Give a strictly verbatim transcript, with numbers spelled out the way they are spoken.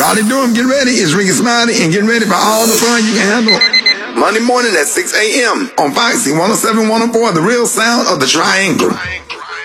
Charlie Durham, get ready. It's Ricky Smiley, and get ready for all the fun you can handle. Monday morning at six a.m. on Foxy one oh seven point one oh four, the real sound of the Triangle.